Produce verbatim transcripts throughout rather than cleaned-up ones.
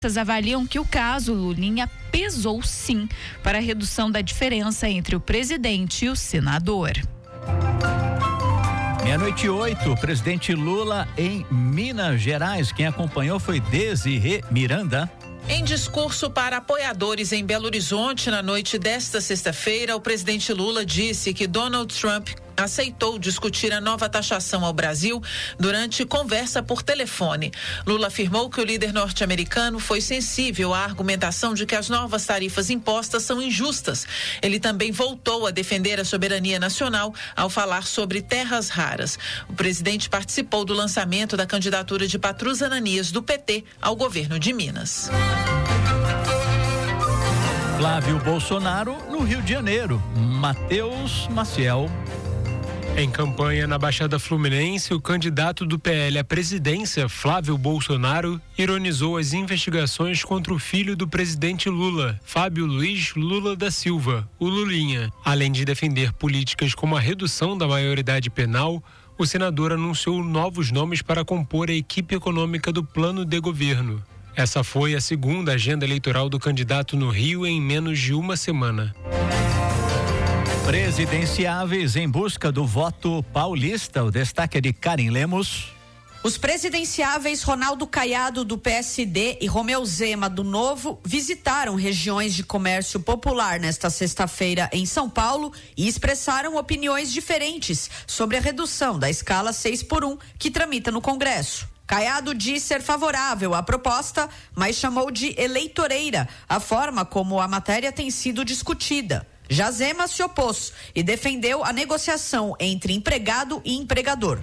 avaliam que o caso Lulinha pesou sim para a redução da diferença entre o presidente e o senador. Meia-noite e oito, presidente Lula em Minas Gerais. Quem acompanhou foi Desirê Miranda. Em discurso para apoiadores em Belo Horizonte na noite desta sexta-feira, o presidente Lula disse que Donald Trump aceitou discutir a nova taxação ao Brasil durante conversa por telefone. Lula afirmou que o líder norte-americano foi sensível à argumentação de que as novas tarifas impostas são injustas. Ele também voltou a defender a soberania nacional ao falar sobre terras raras. O presidente participou do lançamento da candidatura de Patrus Ananias do P T ao governo de Minas. Flávio Bolsonaro no Rio de Janeiro. Matheus Maciel. Em campanha na Baixada Fluminense, o candidato do P L à presidência, Flávio Bolsonaro, ironizou as investigações contra o filho do presidente Lula, Fábio Luiz Lula da Silva, o Lulinha. Além de defender políticas como a redução da maioridade penal, o senador anunciou novos nomes para compor a equipe econômica do plano de governo. Essa foi a segunda agenda eleitoral do candidato no Rio em menos de uma semana. Presidenciáveis em busca do voto paulista. O destaque é de Karen Lemos. Os presidenciáveis Ronaldo Caiado, do P S D, e Romeu Zema, do Novo, visitaram regiões de comércio popular nesta sexta-feira em São Paulo e expressaram opiniões diferentes sobre a redução da escala seis por um que tramita no Congresso. Caiado diz ser favorável à proposta, mas chamou de eleitoreira a forma como a matéria tem sido discutida. Já Zema se opôs e defendeu a negociação entre empregado e empregador.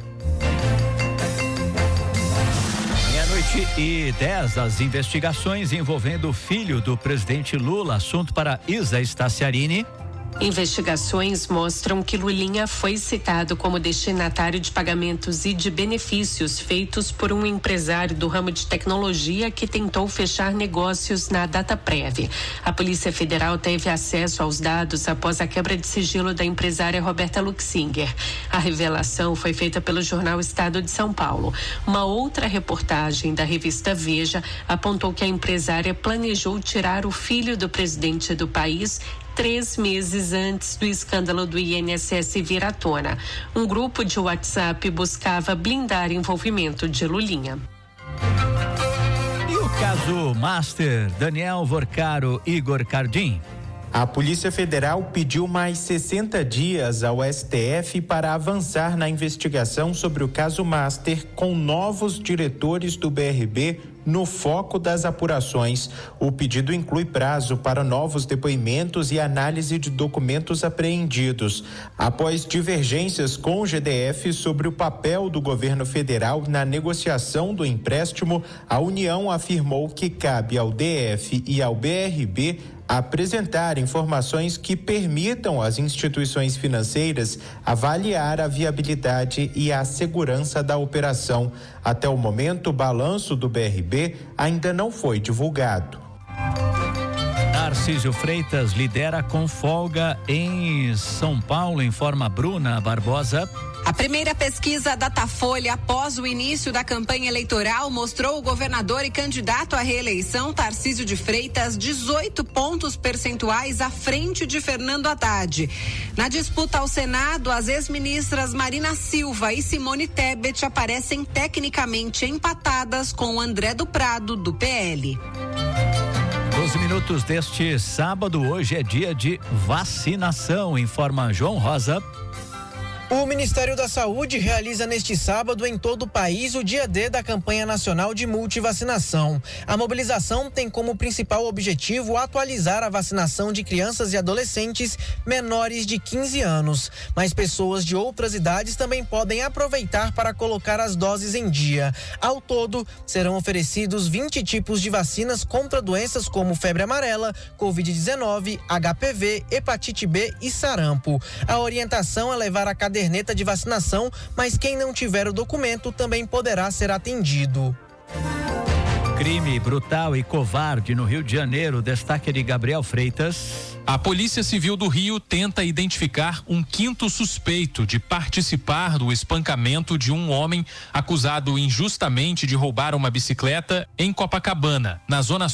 Meia-noite e dez, as investigações envolvendo o filho do presidente Lula. Assunto para Isa Staciarini. Investigações mostram que Lulinha foi citado como destinatário de pagamentos e de benefícios feitos por um empresário do ramo de tecnologia que tentou fechar negócios na Dataprev. A Polícia Federal teve acesso aos dados após a quebra de sigilo da empresária Roberta Luxinger. A revelação foi feita pelo jornal Estado de São Paulo. Uma outra reportagem da revista Veja apontou que a empresária planejou tirar o filho do presidente do país três meses antes do escândalo do I N S S vir à tona. Um grupo de WhatsApp buscava blindar envolvimento de Lulinha. E o caso Master, Daniel Vorcaro, Igor Cardim? A Polícia Federal pediu mais sessenta dias ao S T F para avançar na investigação sobre o caso Master, com novos diretores do B R B no foco das apurações. O pedido inclui prazo para novos depoimentos e análise de documentos apreendidos. Após divergências com o G D F sobre o papel do governo federal na negociação do empréstimo, a União afirmou que cabe ao D F e ao B R B apresentar informações que permitam às instituições financeiras avaliar a viabilidade e a segurança da operação. Até o momento, o balanço do B R B ainda não foi divulgado. Tarcísio Freitas lidera com folga em São Paulo, informa Bruna Barbosa. A primeira pesquisa Datafolha após o início da campanha eleitoral mostrou o governador e candidato à reeleição Tarcísio de Freitas dezoito pontos percentuais à frente de Fernando Haddad. Na disputa ao Senado, as ex-ministras Marina Silva e Simone Tebet aparecem tecnicamente empatadas com André do Prado, do P L. doze minutos deste sábado, hoje é dia de vacinação, informa João Rosa. O Ministério da Saúde realiza neste sábado em todo o país o dia D da campanha nacional de multivacinação. A mobilização tem como principal objetivo atualizar a vacinação de crianças e adolescentes menores de quinze anos. Mas pessoas de outras idades também podem aproveitar para colocar as doses em dia. Ao todo, serão oferecidos vinte tipos de vacinas contra doenças como febre amarela, covid dezenove, H P V, hepatite B e sarampo. A orientação é levar a caderneta de vacinação, mas quem não tiver o documento também poderá ser atendido. Crime brutal e covarde no Rio de Janeiro, destaque de Gabriel Freitas. A Polícia Civil do Rio tenta identificar um quinto suspeito de participar do espancamento de um homem acusado injustamente de roubar uma bicicleta em Copacabana, na zona